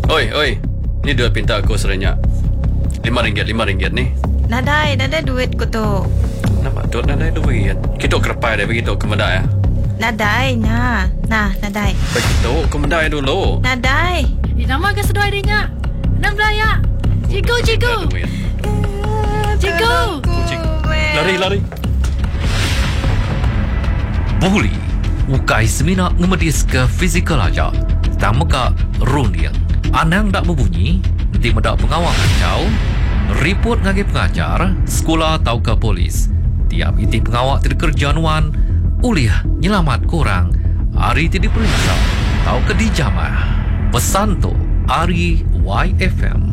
Oi. Ni duit pinta aku serenyak. RM5 ni. Nadai duit ko tu. Nampak tu nak ada duit. Kita kerepai dah begitu ke medai ya. Nadai, nadai. Begitu ke medai dulu. Nadai. Nama ke sedoi dia nya. Enam belaya. Cikgu. Lari. Buli ukai semina ngemedis ke fizikal aja. Tamaka runia. Anang dak berbunyi, nanti medak pengawal kacau. Report ngagi pengajar, sekolah atau ke polis. Tiap iti pengawal terkerja nuan, uliah nyelamat korang. Hari ti diperiksa, atau ke dijamah. Pesan tu, Ari YFM.